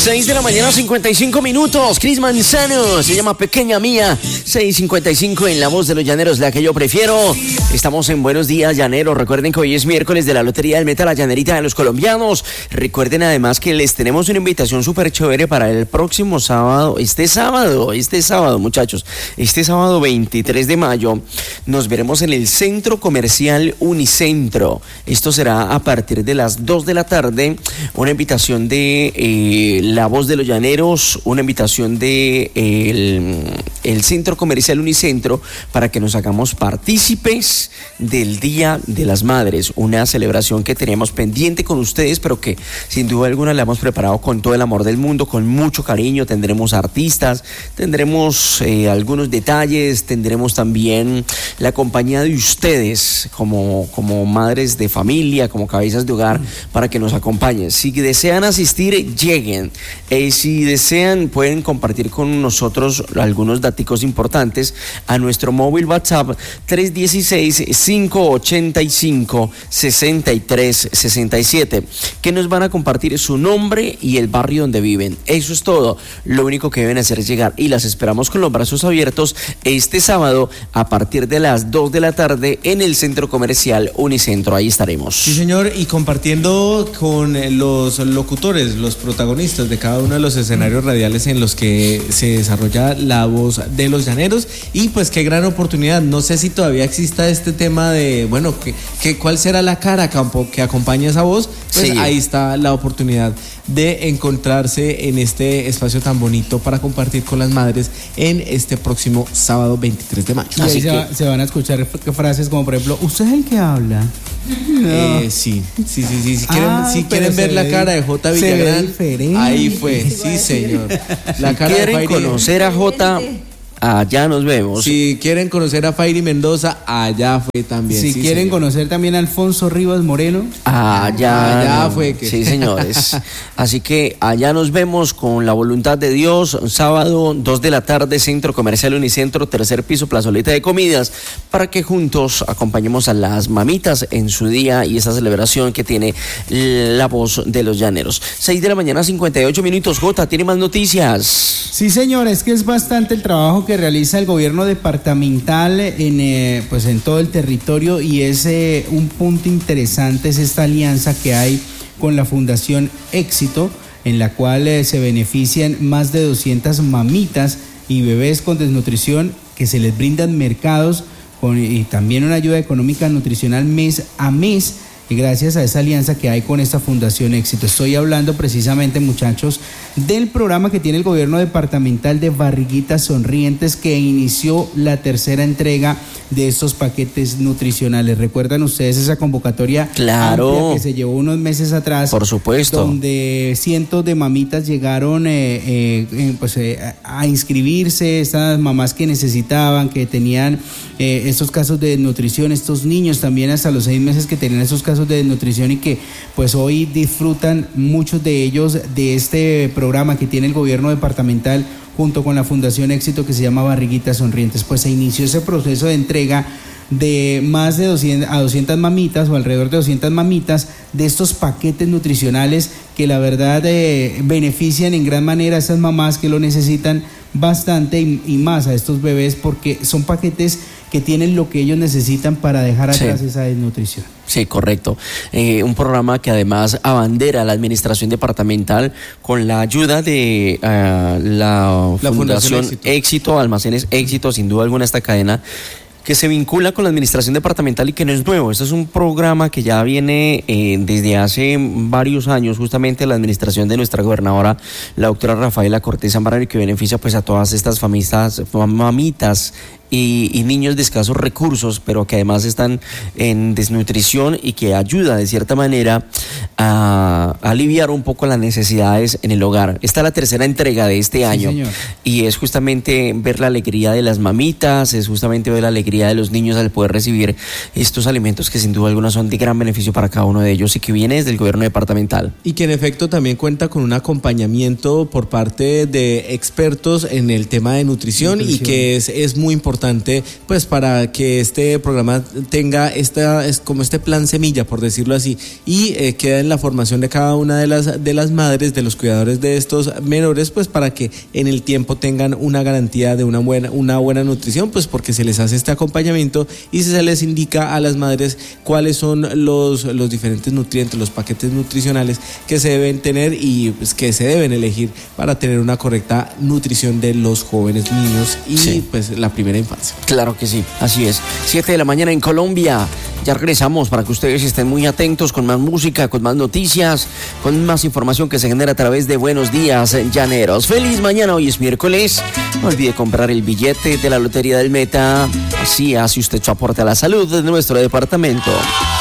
6 de la mañana, 55 minutos. Cris Manzano, se llama Pequeña Mía. 6:55 en La Voz de los Llaneros, la que yo prefiero. Estamos en Buenos Días, Llaneros. Recuerden que hoy es miércoles de la Lotería del Meta, la llanerita de los colombianos. Recuerden además que les tenemos una invitación súper chévere para el próximo sábado. Este sábado, muchachos. Este sábado 23 de mayo nos veremos en el Centro Comercial Unicentro. Esto será a partir de las 2 de la tarde. Una invitación de La Voz de los Llaneros, una invitación de el Centro Comercial Unicentro para que nos hagamos partícipes del Día de las Madres, una celebración que teníamos pendiente con ustedes, pero que sin duda alguna la hemos preparado con todo el amor del mundo, con mucho cariño. Tendremos artistas, tendremos algunos detalles, tendremos también la compañía de ustedes como madres de familia, como cabezas de hogar, para que nos acompañen. Si desean asistir, lleguen. Si desean, pueden compartir con nosotros algunos daticos importantes a nuestro móvil WhatsApp 316-585-6367, que nos van a compartir su nombre y el barrio donde viven. Eso es todo. Lo único que deben hacer es llegar, y las esperamos con los brazos abiertos este sábado a partir de las 2 de la tarde en el Centro Comercial Unicentro. Ahí estaremos. Sí, señor, y compartiendo con los locutores, los protagonistas de cada uno de los escenarios radiales en los que se desarrolla La Voz de los Llaneros. Y pues qué gran oportunidad. No sé si todavía exista este tema de, bueno, ¿cuál será la cara que acompaña esa voz? Pues sí, ahí está la oportunidad de encontrarse en este espacio tan bonito para compartir con las madres en este próximo sábado 23 de mayo. Y ahí se van a escuchar frases como, por ejemplo, ¿usted es el que habla? No. Sí. Si quieren ver la cara de J. Villagrán, ahí fue, sí, señor. La cara de Fairy. Conocer a J. Allá nos vemos. Si quieren conocer a Fairy Mendoza, allá fue también. Si quieren conocer también a Alfonso Rivas Moreno, allá fue. Sí, señores. Así que allá nos vemos con la voluntad de Dios. Sábado, 2 de la tarde, Centro Comercial Unicentro, tercer piso, plazoleta de comidas, para que juntos acompañemos a las mamitas en su día y esa celebración que tiene La Voz de los Llaneros. 6 de la mañana, 58 minutos. J, ¿tiene más noticias? Sí, señores, que es bastante el trabajo que realiza el gobierno departamental en todo el territorio, y es un punto interesante es esta alianza que hay con la Fundación Éxito, en la cual se benefician más de 200 mamitas y bebés con desnutrición, que se les brindan mercados y también una ayuda económica nutricional mes a mes, y gracias a esa alianza que hay con esta Fundación Éxito. Estoy hablando precisamente, muchachos, del programa que tiene el gobierno departamental de Barriguitas Sonrientes, que inició la tercera entrega de estos paquetes nutricionales. ¿Recuerdan ustedes esa convocatoria amplia que se llevó unos meses atrás? Por supuesto. Donde cientos de mamitas llegaron a inscribirse, estas mamás que necesitaban, que tenían estos casos de desnutrición, estos niños también hasta los 6 meses que tenían esos casos de desnutrición, y que pues hoy disfrutan muchos de ellos de este programa que tiene el gobierno departamental junto con la Fundación Éxito, que se llama Barriguitas Sonrientes. Pues se inició ese proceso de entrega de más de 200 mamitas, o alrededor de 200 mamitas, de estos paquetes nutricionales que la verdad benefician en gran manera a esas mamás que lo necesitan bastante, y más a estos bebés, porque son paquetes que tienen lo que ellos necesitan para dejar atrás esa desnutrición. Sí, correcto. Un programa que además abandera la administración departamental con la ayuda de la Fundación Éxito, Almacenes Éxito, sin duda alguna esta cadena que se vincula con la administración departamental y que no es nuevo. Este es un programa que ya viene desde hace varios años, justamente la administración de nuestra gobernadora, la doctora Rafaela Cortés Zambrano, y que beneficia pues a todas estas mamitas y niños de escasos recursos, pero que además están en desnutrición, y que ayuda de cierta manera a aliviar un poco las necesidades en el hogar. Esta es la tercera entrega de este año, señor. Y es justamente ver la alegría de las mamitas, es justamente ver la alegría de los niños al poder recibir estos alimentos que sin duda alguna son de gran beneficio para cada uno de ellos, y que viene desde el gobierno departamental. Y que en efecto también cuenta con un acompañamiento por parte de expertos en el tema de nutrición. Y que es muy importante importante pues para que este programa tenga como este plan semilla, por decirlo así, y queda en la formación de cada una de las madres, de los cuidadores de estos menores, pues para que en el tiempo tengan una garantía de una buena nutrición, pues porque se les hace este acompañamiento y se les indica a las madres cuáles son los diferentes nutrientes, los paquetes nutricionales que se deben tener y pues que se deben elegir para tener una correcta nutrición de los jóvenes niños y pues la primera infancia. Claro que sí, así es. 7 de la mañana en Colombia. Ya regresamos para que ustedes estén muy atentos con más música, con más noticias, con más información que se genera a través de Buenos Días, Llaneros. Feliz mañana, hoy es miércoles. No olvide comprar el billete de la Lotería del Meta. Así hace usted su aporte a la salud de nuestro departamento.